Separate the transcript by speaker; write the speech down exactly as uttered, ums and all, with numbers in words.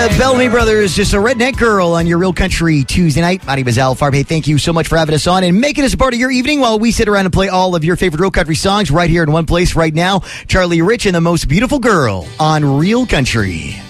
Speaker 1: The Bellamy Brothers, just a redneck girl on your Real Country Tuesday night. My name is Al Farb. Hey, thank you so much for having us on and making us a part of your evening while we sit around and play all of your favorite Real Country songs right here in one place right now. Charlie Rich and the Most Beautiful Girl on Real Country.